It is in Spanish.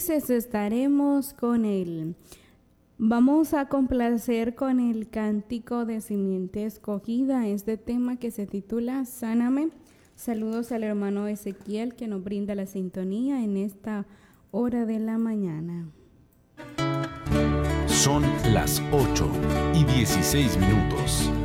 entonces estaremos con él. Vamos a complacer con el cántico de Simiente Escogida, este tema que se titula Sáname. Saludos al hermano Ezequiel que nos brinda la sintonía en esta hora de la mañana. Son las 8:16.